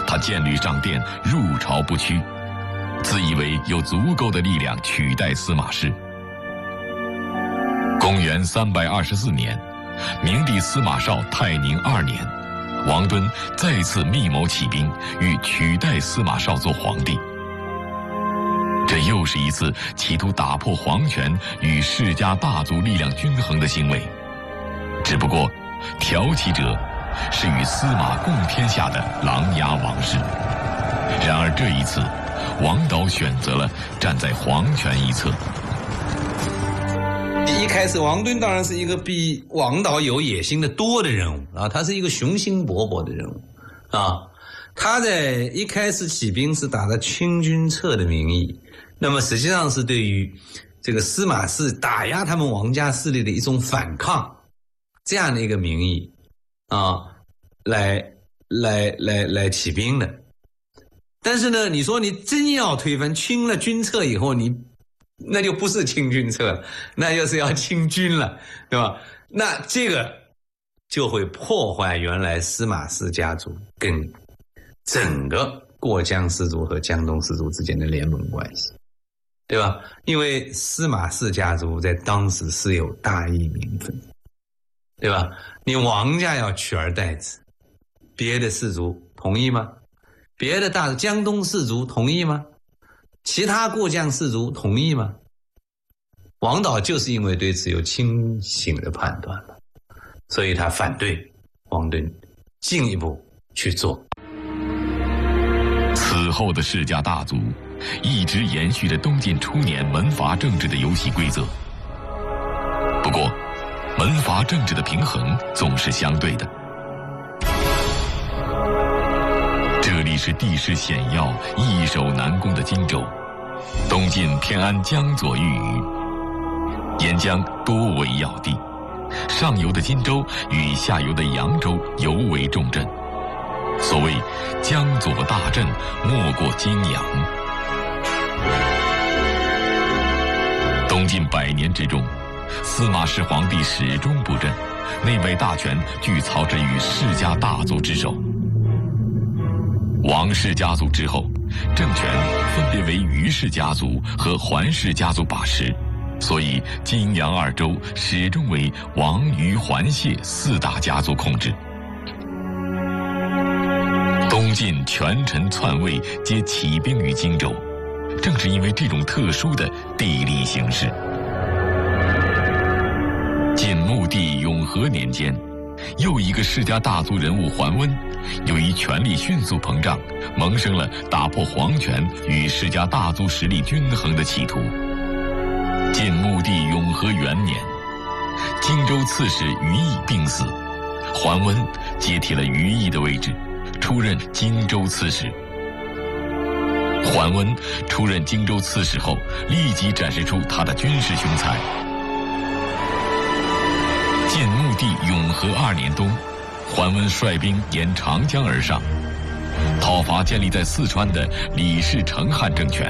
他建立上殿，入朝不屈，自以为有足够的力量取代司马氏。公元324年，明帝司马绍泰宁2年，王敦再次密谋起兵，欲取代司马绍做皇帝。这又是一次企图打破皇权与世家大族力量均衡的行为，只不过挑起者是与司马共天下的琅琊王氏。然而这一次，王导选择了站在皇权一侧。 一开始，王敦当然是一个比王导有野心的多的人物啊，他是一个雄心勃勃的人物啊。他在一开始起兵是打着清君侧的名义，那么实际上是对于这个司马氏打压他们王家势力的一种反抗，这样的一个名义啊，来起兵的。但是呢，你说你真要推翻清了君侧以后，那就不是清君侧了，那就是要清君了，对吧？那这个就会破坏原来司马氏家族跟整个过江氏族和江东氏族之间的联盟关系，对吧？因为司马氏家族在当时是有大义名分，对吧？你王家要取而代之，别的氏族同意吗？别的江东氏族同意吗？其他过江氏族同意吗？王导就是因为对此有清醒的判断了，所以他反对王敦进一步去做。 此后的世家大族一直延续着东晋初年门阀政治的游戏规则。不过，门阀政治的平衡总是相对的。这里是地势险要、易守难攻的荆州，东晋偏安江左豫渝，沿江多为要地，上游的荆州与下游的扬州尤为重镇。所谓江左大镇，莫过荆扬。东晋100年之中，司马氏皇帝始终不振，内外大权俱操之于世家大族之手。王氏家族之后，政权分别为于氏家族和桓氏家族把持，所以荆扬2州始终为王、于、桓、谢4大家族控制。东晋权臣篡位皆起兵于荆州，正是因为这种特殊的地理形势。晋穆帝永和年间，又一个世家大族人物桓温，由于权力迅速膨胀，萌生了打破皇权与世家大族实力均衡的企图。晋穆帝永和元年，荆州刺史于毅病死，桓温接替了于毅的位置，出任荆州刺史。桓温出任荆州刺史后，立即展示出他的军事雄才。晋穆帝永和2年冬，桓温率兵沿长江而上，讨伐建立在四川的李氏成汉政权。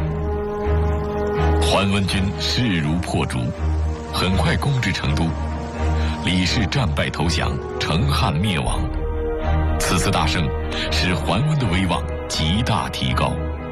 桓温军势如破竹，很快攻至成都，李氏战败投降，成汉灭亡。此次大胜使桓温的威望极大提高。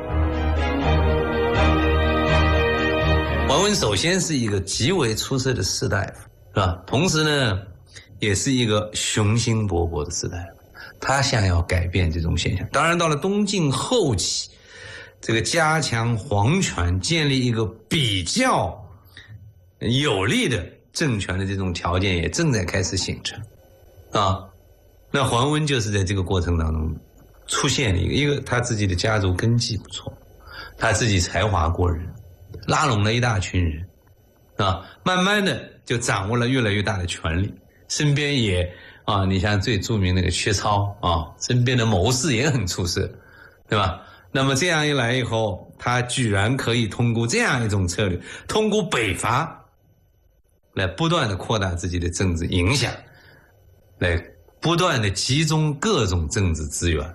桓温首先是一个极为出色的士大夫，是吧？同时呢，也是一个雄心勃勃的士大夫，他想要改变这种现象。当然，到了东晋后期，这个加强皇权、建立一个比较有利的政权的这种条件也正在开始形成，啊，那桓温就是在这个过程当中出现了一个他自己的家族根基不错，他自己才华过人，拉拢了一大群人，啊，慢慢的就掌握了越来越大的权力，身边也啊，你像最著名那个薛超啊，身边的谋士也很出色，对吧？那么这样一来以后，他居然可以通过这样一种策略，通过北伐来不断的扩大自己的政治影响，来不断的集中各种政治资源。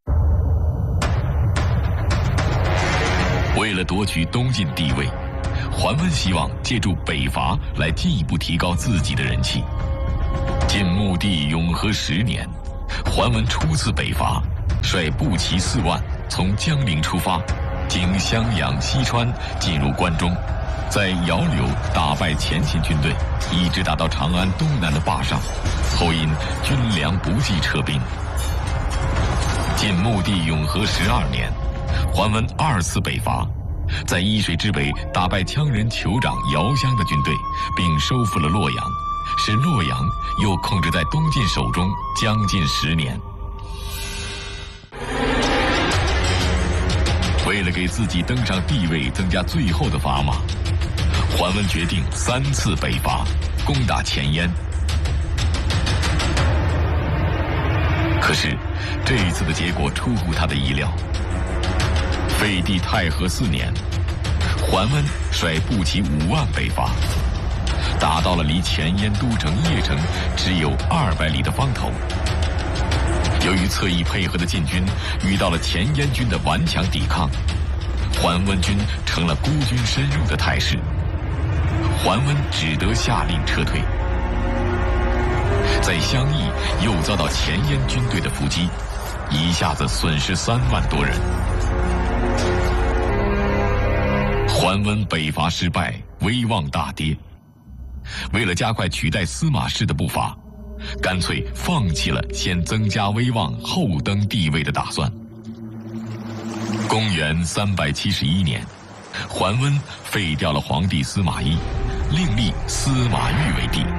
为了夺取东晋地位，桓温希望借助北伐来进一步提高自己的人气。晋穆帝永和10年，桓温初次北伐， 率步骑4万从江陵出发，经襄阳、西川进入关中，在姚柳打败前秦军队，一直打到长安东南的坝上，后因军粮不济撤兵。晋穆帝永和12年，桓温2次北伐，在沂水之北打败羌人酋长姚襄的军队，并收复了洛阳，使洛阳又控制在东晋手中将近10年。为了给自己登上帝位增加最后的砝码，桓温决定3次北伐，攻打前燕。可是这一次的结果出乎他的意料。废帝太和4年，桓温率步骑5万北伐，打到了离前燕都城邺城只有200里的方头。由于侧翼配合的晋军遇到了前燕军的顽强抵抗，桓温军成了孤军深入的态势。桓温只得下令撤退。在襄邑又遭到前燕军队的伏击，一下子损失3万多人。桓温北伐失败，威望大跌。为了加快取代司马氏的步伐，干脆放弃了先增加威望后登帝位的打算。公元371年，桓温废掉了皇帝司马懿，另立司马懿为帝。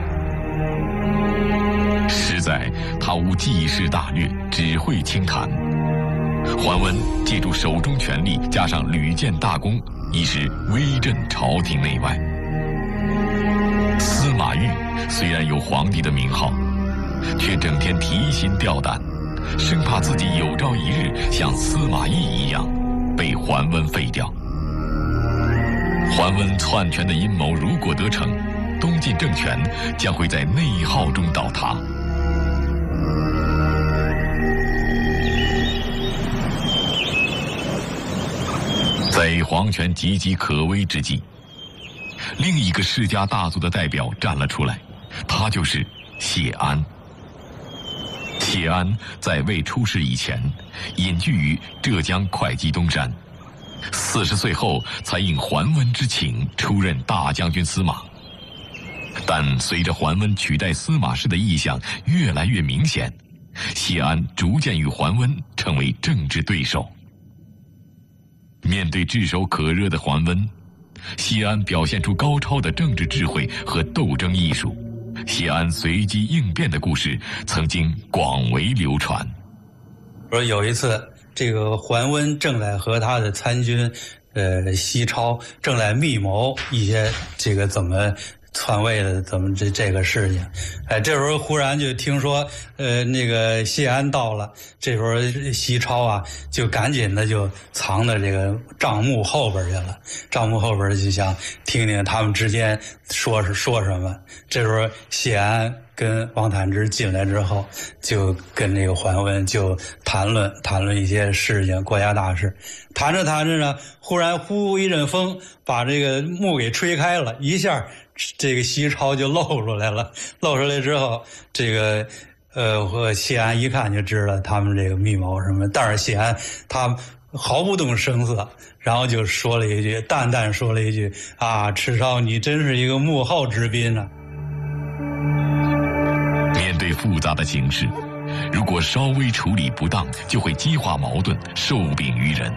实在他无济世大略，只会清谈。桓温借助手中权力，加上屡建大功，一时威震朝廷内外。司马懿虽然有皇帝的名号，却整天提心吊胆，生怕自己有朝一日像司马懿一样被桓温废掉。桓温篡权的阴谋如果得逞，东晋政权将会在内耗中倒塌。在皇权岌岌可危之际，另一个世家大族的代表站了出来，他就是谢安。谢安在未出仕以前，隐居于浙江会稽东山，40岁后才应桓温之请出任大将军司马。但随着桓温取代司马氏的意向越来越明显，谢安逐渐与桓温成为政治对手。面对炙手可热的桓温，谢安表现出高超的政治智慧和斗争艺术。谢安随机应变的故事曾经广为流传。 说有一次，这个桓温正在和他的参军西超正在密谋一些这个怎么篡位的怎么这个事情，这时候忽然就听说那个谢安到了，这时候西超啊就赶紧的就藏到这个帐幕后边去了，帐幕后边就想听听他们之间说什么。这时候谢安跟王坦之进来之后，就跟这个桓温就谈论一些事情，国家大事。谈着呢，忽然呼一阵风，把这个幕给吹开了，一下这个西超就露出来了。露出来之后，这个谢安一看就知道他们这个密谋什么，但是谢安他毫不动声色，然后就说了一句，淡淡说了一句啊，赤超你真是一个幕后之宾啊。 面对复杂的形势，如果稍微处理不当，就会激化矛盾，受柄于人。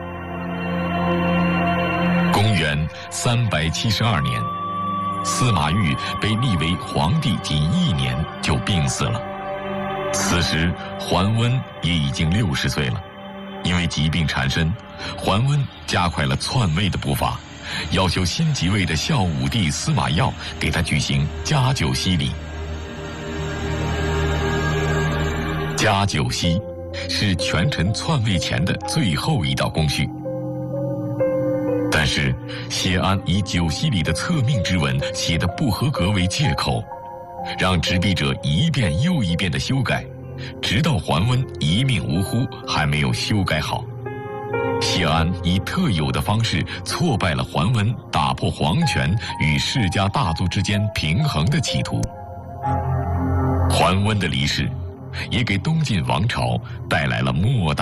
公元372年，司马懿被立为皇帝仅1年就病死了。此时桓温也已经60岁了。因为疾病缠身，桓温加快了篡位的步伐，要求新即位的孝武帝司马曜给他举行加酒席礼。加酒席是权臣篡位前的最后一道工序。但是谢安以酒席里的册命之文写的不合格为借口，让执笔者一遍又一遍的修改，直到桓温一命呜呼还没有修改好。谢安以特有的方式挫败了桓温打破皇权与世家大族之间平衡的企图。桓温的离世也给东晋王朝带来了莫大